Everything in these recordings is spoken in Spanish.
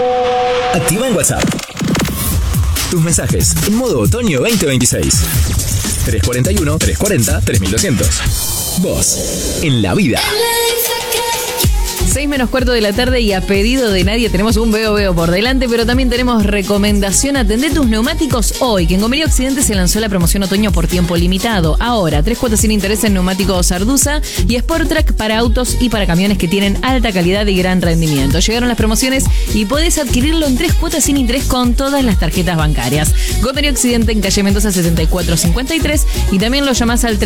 Activa en WhatsApp tus mensajes en modo otoño 2026. 341-340-3200. Vos, en la vida. 6:15 de la tarde y a pedido de nadie tenemos un veo por delante, pero también tenemos recomendación. Atendé tus neumáticos hoy, que en Gomería Occidente se lanzó la promoción otoño por tiempo limitado. Ahora, 3 cuotas sin interés en neumáticos Sardusa y Sportrack para autos y para camiones que tienen alta calidad y gran rendimiento. Llegaron las promociones y podés adquirirlo en 3 cuotas sin interés con todas las tarjetas bancarias. Gomería Occidente en calle Mendoza 7453 y también lo llamás al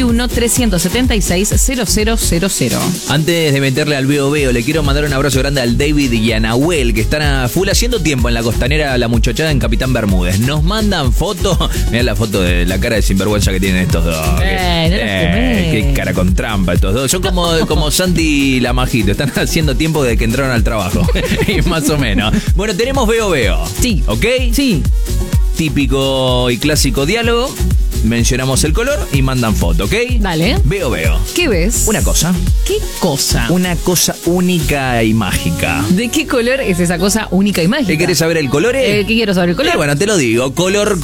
341-376-0000. Antes de meterle al veo, le quiero mandar un abrazo grande al David y a Nahuel, que están a full haciendo tiempo en la costanera La Muchachada en Capitán Bermúdez. Nos mandan fotos. Mirá la foto de la cara de sinvergüenza que tienen estos dos. Qué cara con trampa estos dos. Son como Santi y la Majito. Están haciendo tiempo desde que entraron al trabajo. Y más o menos. Bueno, tenemos veo. Sí. ¿Ok? Sí. Típico y clásico diálogo. Mencionamos el color y mandan foto, ¿ok? Dale. Veo. ¿Qué ves? Una cosa. ¿Qué cosa? Una cosa única y mágica. ¿De qué color es esa cosa única y mágica? ¿Qué querés saber el color? ¿Qué quiero saber el color? Bueno, te lo digo. Color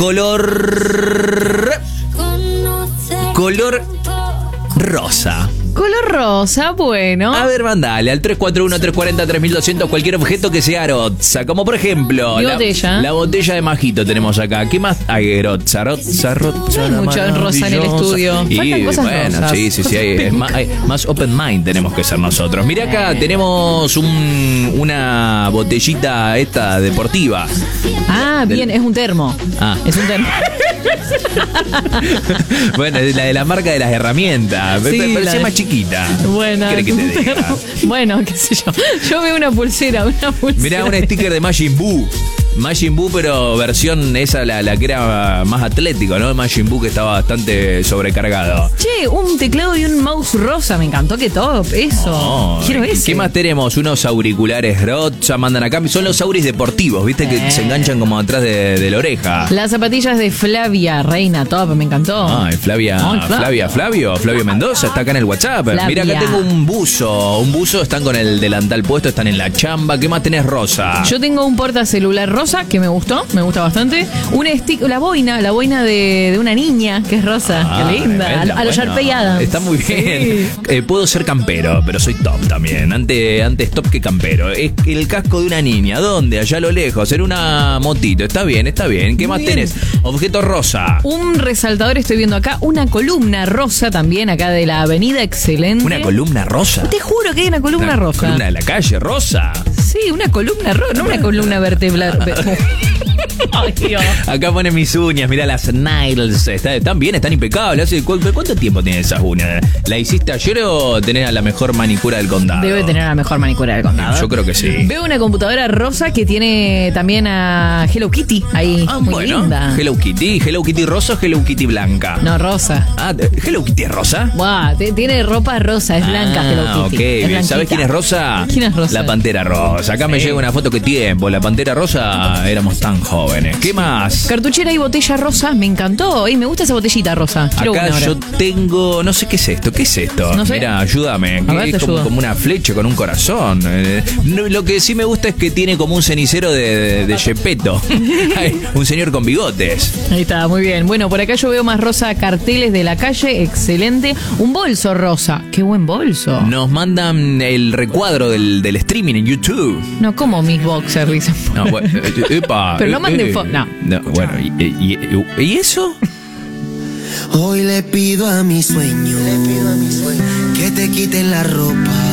rosa. Color rosa, bueno. A ver, mandale al 341-340-3200 cualquier objeto que sea Arotza. Como por ejemplo, la botella de Majito tenemos acá. ¿Qué más hay, Arotza? No hay mucho rosa en el estudio. Y faltan cosas bueno, rosas. sí. Hay más open mind tenemos que ser nosotros. Mira acá, tenemos una botellita esta deportiva. Ah, bien, es un termo. Es un termo. Bueno, es la de la marca de las herramientas. Sí, Me parece más chiquita. Buena. ¿Qué querés que te diga? Bueno, qué sé yo. Yo veo una pulsera. Mirá, un sticker de Majin Buu. Majin Buu, pero versión esa, la que era más atlético, ¿no? Majin Buu que estaba bastante sobrecargado. Che, un teclado y un mouse rosa. Me encantó, que top. Eso. Quiero ese. ¿Qué más tenemos? Unos auriculares Rocha, mandan acá. Son los auris deportivos, ¿viste? Que se enganchan como atrás de la oreja. Las zapatillas de Flavia, reina, top. Me encantó. Ay, Flavio Mendoza, está acá en el WhatsApp. Flavia. Mira, acá tengo un buzo, están con el delantal puesto, están en la chamba. ¿Qué más tenés, Rosa? Yo tengo un portacelular rosa que me gusta bastante. La boina de una niña que es rosa. Qué linda. A los Sharpay Adams. Está muy bien. Sí. Puedo ser campero, pero soy top también. Antes top que campero. Es el casco de una niña. ¿Dónde? Allá a lo lejos. En una motito. Está bien. ¿Qué más tenés? Objeto rosa. Un resaltador estoy viendo acá. Una columna rosa también acá de la avenida Excelente. ¿Una columna rosa? Te juro que hay una columna rosa. ¿Una columna de la calle rosa? Sí, una columna rosa. No una columna vertebral. Ay, Dios. Acá pone mis uñas, mirá las nails. Están bien, están impecables. ¿Cuánto tiempo tienes esas uñas? ¿La hiciste ayer o tenés a la mejor manicura del condado? Debe tener la mejor manicura del condado. Yo creo que sí. Veo una computadora rosa que tiene también a Hello Kitty ahí. Muy linda. Hello Kitty rosa o Hello Kitty blanca. No, rosa. Hello Kitty es rosa. Wow, tiene ropa rosa, es blanca Hello Kitty. Ok, ¿sabes quién es rosa? ¿Quién es rosa? La Pantera Rosa. Acá me llega una foto que tiempo. La Pantera Rosa éramos tan jóvenes. ¿Qué más? Cartuchera y botella rosa, me encantó. Me gusta esa botellita rosa. Acá yo tengo, no sé qué es esto. No sé. Mira, ayúdame. Es como una flecha con un corazón. Lo que sí me gusta es que tiene como un cenicero de Gepetto. Un señor con bigotes. Ahí está, muy bien. Bueno, por acá yo veo más rosa carteles de la calle. Excelente. Un bolso rosa. Qué buen bolso. Nos mandan el recuadro del streaming en YouTube. No, como mis boxers, dicen. No, bueno, pero no manden fotos. No, bueno, ¿y eso? Hoy le pido a mi sueño que te quiten la ropa.